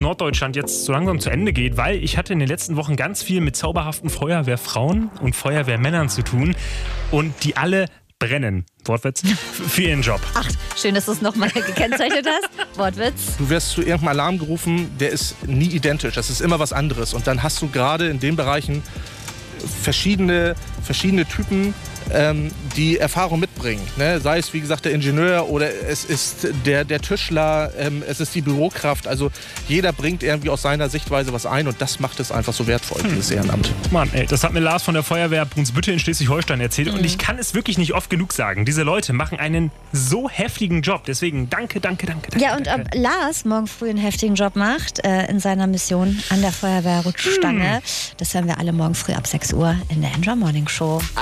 Norddeutschland jetzt so langsam zu Ende geht, weil ich hatte in den letzten Wochen ganz viel mit zauberhaften Feuerwehrfrauen und Feuerwehrmännern zu tun und die alle brennen, Wortwitz, für ihren Job. Ach, schön, dass du es nochmal gekennzeichnet hast. Wortwitz. Du wirst zu irgendeinem Alarm gerufen, der ist nie identisch, das ist immer was anderes. Und dann hast du gerade in den Bereichen verschiedene Typen, die Erfahrung mitbringen. Ne? Sei es, wie gesagt, der Ingenieur oder es ist der Tischler, es ist die Bürokraft. Also jeder bringt irgendwie aus seiner Sichtweise was ein und das macht es einfach so wertvoll, dieses Ehrenamt. Mann, ey, das hat mir Lars von der Feuerwehr Brunsbüttel in Schleswig-Holstein erzählt und ich kann es wirklich nicht oft genug sagen. Diese Leute machen einen so heftigen Job. Deswegen danke. Ja, und ob Lars morgen früh einen heftigen Job macht in seiner Mission an der Feuerwehrrutschstange, das hören wir alle morgen früh ab 6 Uhr in der Andra Morning Show.